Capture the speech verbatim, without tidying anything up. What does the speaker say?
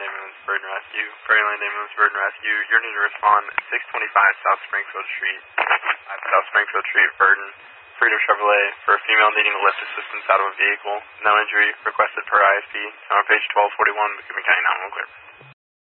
Ambulance, Bird and Rescue. Prairie Land Ambulance, Bird and Rescue. You're need to respond six twenty-five South Springfield Street, South Springfield Street, Burden. Freedom Chevrolet for a female needing lift assistance out of a vehicle. No injury requested per I S P. On page twelve forty-one, McKinney County nine one one clear.